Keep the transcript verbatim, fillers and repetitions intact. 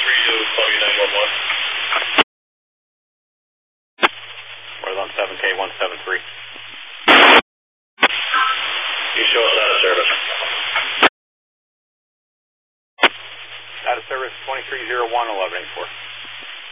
three to call you nine one one. We're on seven K one seven three. You show us out of service. Out of service twenty-three zero one eleven eighty-four.